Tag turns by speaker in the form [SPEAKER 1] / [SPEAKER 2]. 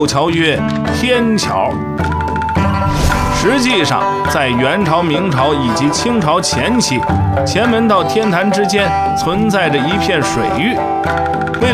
[SPEAKER 1] 桥曰天桥。实际上，在元朝、明朝以及清朝前期，前门到天坛之间存在着一片水域。